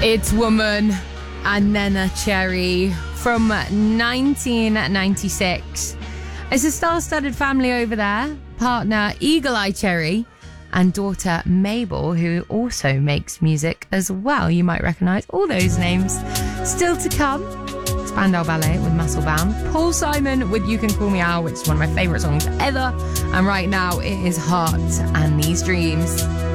It's Woman and Neneh Cherry from 1996. It's a star-studded family over there. Partner Eagle Eye Cherry and daughter Mabel, who also makes music as well. You might recognise all those names. Still to come, Spandau Ballet with Muscle Bound. Paul Simon with You Can Call Me Out, which is one of my favourite songs ever. And right now it is Heart and These Dreams.